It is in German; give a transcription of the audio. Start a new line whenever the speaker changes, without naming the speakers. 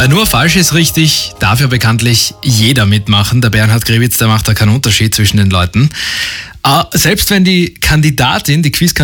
Bei nur falsch ist richtig, darf ja bekanntlich jeder mitmachen. Der Bernhard Grewitz, der macht da keinen Unterschied zwischen den Leuten. Selbst wenn die Kandidatin, die